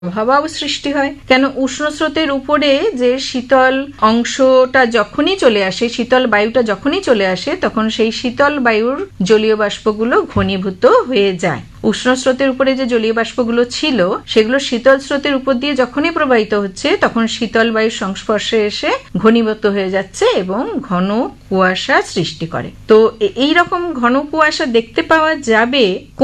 হাওয়াও সৃষ্টি হয়। কেন? উষ্ণ স্রোতের উপরে যে শীতল অংশটা যখনই চলে আসে, শীতল বায়ুটা যখনই চলে আসে, তখন সেই শীতল বায়ুর জলীয় বাষ্পগুলো ঘনীভূত হয়ে যায়। উষ্ণ স্রোতের উপরে যে জলীয় বাষ্পগুলো ছিল সেগুলো শীতল স্রোতের উপর দিয়ে যখনই প্রবাহিত হচ্ছে, তখন শীতল বায়ুর সংস্পর্শে এসে ঘনীভূত হয়ে যাচ্ছে এবং ঘন কুয়াশা সৃষ্টি করে। তো এই রকম ঘন কুয়াশা দেখতে পাওয়া যাবে